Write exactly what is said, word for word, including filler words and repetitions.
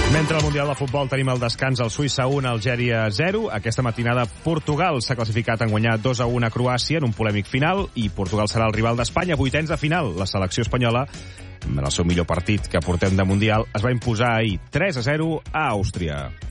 Mentre al Mundial de Futbol tenim el descans al Suïssa un, Algèria zero. Aquesta matinada Portugal s'ha classificat en guanyar dos a un a Croàcia en un polèmic final i Portugal serà el rival d'Espanya, vuitens de final. La selecció espanyola, en el seu millor partit que portem de Mundial, es va imposar ahir tres a zero a Àustria.